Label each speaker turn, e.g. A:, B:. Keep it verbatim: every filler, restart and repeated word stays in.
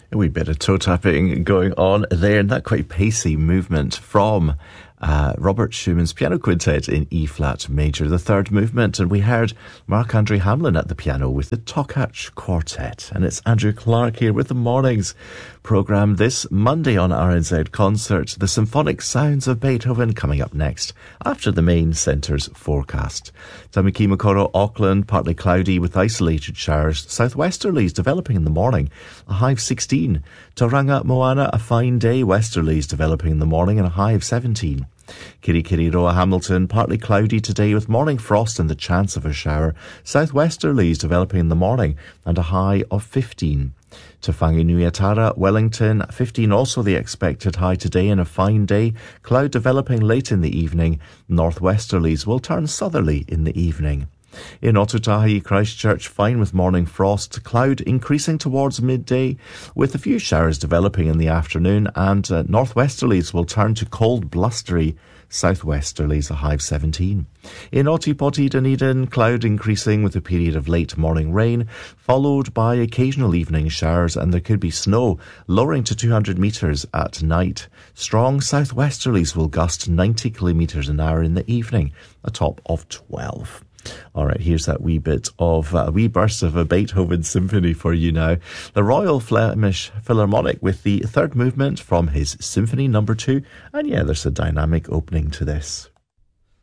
A: A wee bit of toe tapping going on there, and that quite pacey movement from uh, Robert Schumann's Piano Quintet in E-flat major, the third movement. And we heard Marc-André Hamelin at the piano with the Tokach Quartet. And it's Andrew Clark here with the Mornings programme this Monday on R N Z Concert. The symphonic sounds of Beethoven coming up next after the main centre's forecast. Tamaki Makaurau, Auckland, partly cloudy with isolated showers. Southwesterlies developing in the morning, a high of sixteen. Tauranga Moana, a fine day. Westerlies developing in the morning and a high of seventeen. Kirikiriroa Hamilton, partly cloudy today with morning frost and the chance of a shower. Southwesterlies developing in the morning and a high of fifteen. Te Whanganui-a-Tara, Wellington, fifteen also the expected high today and a fine day. Cloud developing late in the evening. Northwesterlies will turn southerly in the evening. In Ōtautahi, Christchurch, fine with morning frost, cloud increasing towards midday with a few showers developing in the afternoon, and uh, northwesterlies will turn to cold blustery southwesterlies, a high of seventeen. In Ōtepoti, Dunedin, cloud increasing with a period of late morning rain, followed by occasional evening showers, and there could be snow, lowering to two hundred metres at night. Strong southwesterlies will gust ninety kilometres an hour in the evening, a top of twelve. All right, here's that wee bit of a uh, wee burst of a Beethoven symphony for you now. The Royal Flemish Philharmonic with the third movement from his Symphony Number Two, and yeah, there's a dynamic opening to this.